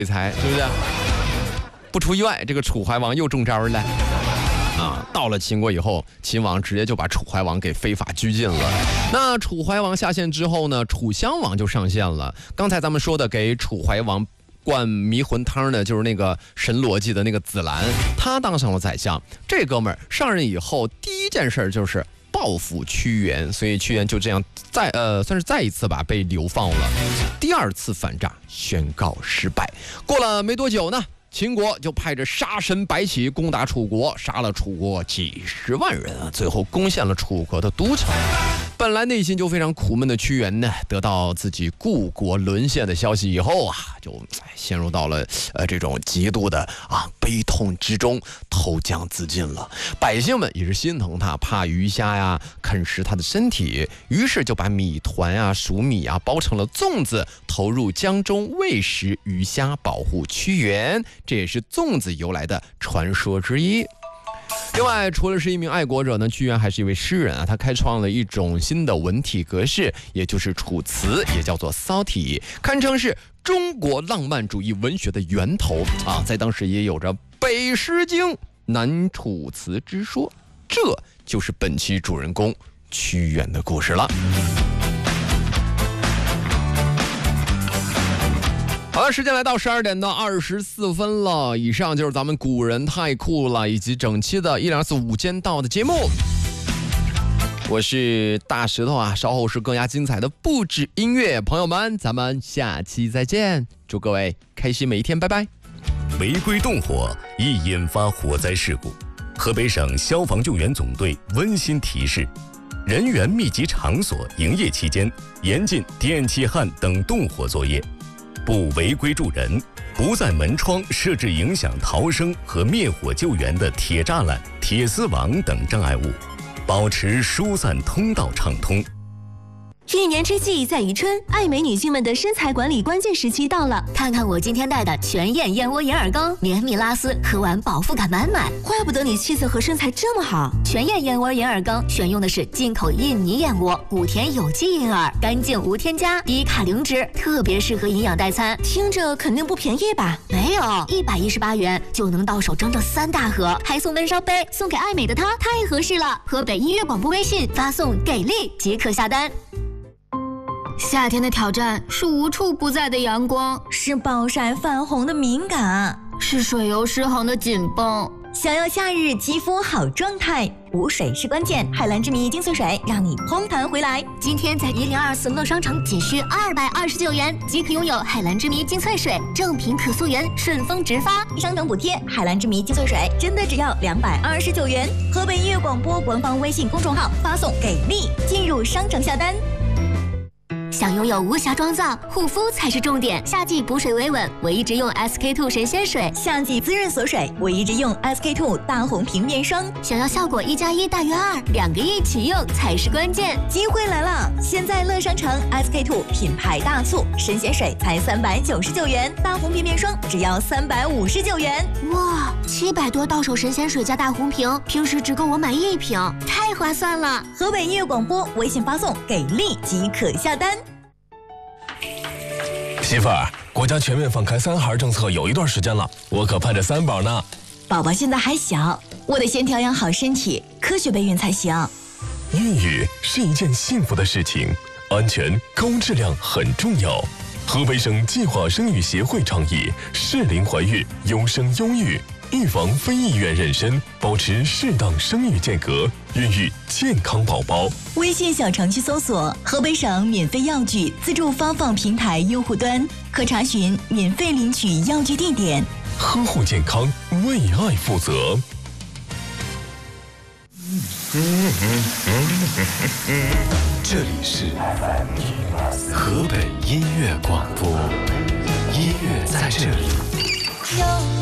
才，对不对？不出意外，这个楚怀王又中招了。到了秦国以后，秦王直接就把楚怀王给非法拘禁了。那楚怀王下线之后呢，楚襄王就上线了。刚才咱们说的给楚怀王灌迷魂汤的，就是那个神逻辑的那个子兰，他当上了宰相。这哥们儿上任以后，第一件事就是报复屈原，所以屈原就这样算是再一次吧被流放了。第二次反诈宣告失败。过了没多久呢，秦国就派着杀神白起攻打楚国，杀了楚国几十万人啊，最后攻陷了楚国的都城。本来内心就非常苦闷的屈原呢，得到自己故国沦陷的消息以后啊，就陷入到了这种极度的悲痛之中，投江自尽了。百姓们也是心疼他，怕鱼虾呀啃食他的身体，于是就把米团啊、黍米啊包成了粽子，投入江中喂食鱼虾，保护屈原。这也是粽子由来的传说之一。另外，除了是一名爱国者呢，屈原还是一位诗人啊，他开创了一种新的文体格式，也就是楚辞，也叫做骚体，堪称是中国浪漫主义文学的源头啊，在当时也有着北诗经、南楚辞之说。这就是本期主人公屈原的故事了。好了，时间来到12点24分了。以上就是咱们古人太酷了以及整期的124午间到的节目。我是大石头啊，稍后是更加精彩的不止音乐，朋友们，咱们下期再见，祝各位开心每一天，拜拜。 违规动火易引发火灾事故，河北省消防救援总队温馨提示：人员密集场所营业期间，严禁电气焊等动火作业。不违规助人，不在门窗设置影响逃生和灭火救援的铁栅栏、铁丝网等障碍物，保持疏散通道畅通。 一年之计在于春，爱美女性们的身材管理关键时期到了。看看我今天带的全燕燕窝银耳羹，绵密拉丝，喝完饱腹感满满。怪不得你气色和身材这么好。全燕燕窝银耳羹选用的是进口印尼燕窝，古田有机银耳，干净无添加，低卡零脂，特别适合营养代餐。听着肯定不便宜吧？没有，118元就能到手整整3大盒，还送温烧杯，送给爱美的她太合适了。河北音乐广播微信发送“给力”即可下单。夏天的挑战是无处不在的阳光， 是暴晒泛红的敏感， 是水油失衡的紧绷。 想要夏日肌肤好状态，补水是关键。海蓝之谜精粹水让你嘭弹回来。 今天在1024乐商城仅需229元即可拥有海蓝之谜精粹水，正品可溯源，顺丰直发， 商城补贴。海蓝之谜精粹水真的只要229元。河北音乐广播官方微信公众号发送“给力”进入商城下单。 想拥有无瑕妆造，护肤才是重点。夏季补水维稳，我一直用 SK2 神仙水； 夏季滋润锁水，我一直用 SK2 大红瓶面霜。 想要效果1+1大于2，2个一起用才是关键。 机会来了！现在乐商城 SK2 品牌大促，神仙水才399元，大红瓶面霜只要359元。 哇，700多到手神仙水加大红瓶，平时只够我买1瓶，太划算了！ 河北音乐广播微信发送“给力”即可下单。 媳妇儿，国家全面放开3孩政策有一段时间了，我可盼着3宝呢。 宝宝现在还小，我得先调养好身体，科学备孕才行。 孕育是一件幸福的事情，安全高质量很重要。河北省计划生育协会倡议适龄怀孕，优生优育，预防非意愿妊娠，保持适当生育间隔，孕育健康宝宝。 微信小程序搜索河北省免费药具自助发放平台用户端，可查询免费领取药具地点。 呵护健康，为爱负责。 这里是河北音乐广播，音乐在这里。